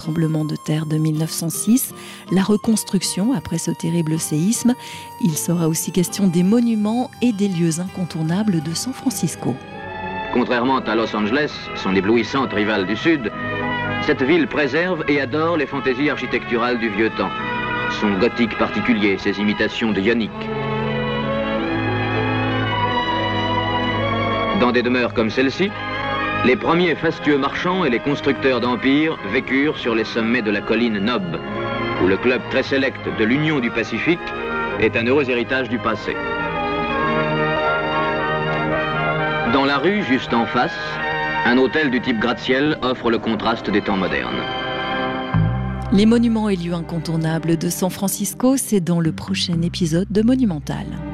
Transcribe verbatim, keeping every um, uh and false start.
tremblement de terre de mille neuf cent six, la reconstruction après ce terrible séisme. Il sera aussi question des monuments et des lieux incontournables de San Francisco. Contrairement à Los Angeles, son éblouissante rivale du Sud, cette ville préserve et adore les fantaisies architecturales du vieux temps, son gothique particulier, ses imitations de ionique. Dans des demeures comme celle-ci, les premiers fastueux marchands et les constructeurs d'empires vécurent sur les sommets de la colline Nob, où le club très sélect de l'Union du Pacifique est un heureux héritage du passé. Dans la rue, juste en face, un hôtel du type gratte-ciel offre le contraste des temps modernes. Les monuments et lieux incontournables de San Francisco, c'est dans le prochain épisode de Monumental.